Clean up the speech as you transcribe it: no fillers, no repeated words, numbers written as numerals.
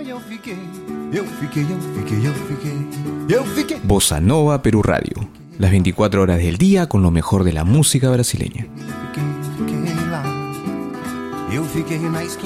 Bossa Nova Perú Radio. Las 24 horas del día con lo mejor de la música brasileña.